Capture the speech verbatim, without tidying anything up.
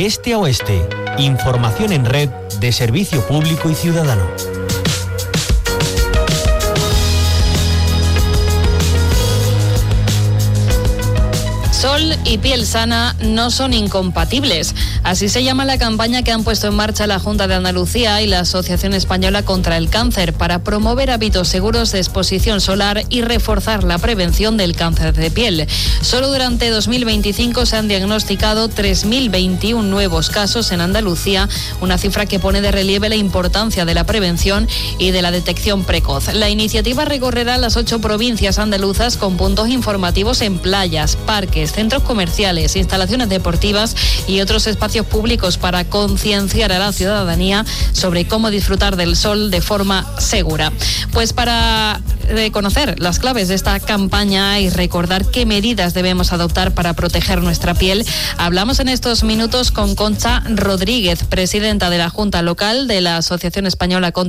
de este a oeste. Información en red de Servicio Público y Ciudadano. Sol y piel sana no son incompatibles. Así se llama la campaña que han puesto en marcha la Junta de Andalucía y la Asociación Española contra el Cáncer para promover hábitos seguros de exposición solar y reforzar la prevención del cáncer de piel. Solo durante dos mil veinticinco se han diagnosticado tres mil veintiuno nuevos casos en Andalucía, una cifra que pone de relieve la importancia de la prevención y de la detección precoz. La iniciativa recorrerá las ocho provincias andaluzas con puntos informativos en playas, parques, centros comerciales, instalaciones deportivas y otros espacios públicos para concienciar a la ciudadanía sobre cómo disfrutar del sol de forma segura. Pues para conocer las claves de esta campaña y recordar qué medidas debemos adoptar para proteger nuestra piel, hablamos en estos minutos con Concha Rodríguez, presidenta de la Junta Local de la Asociación Española contra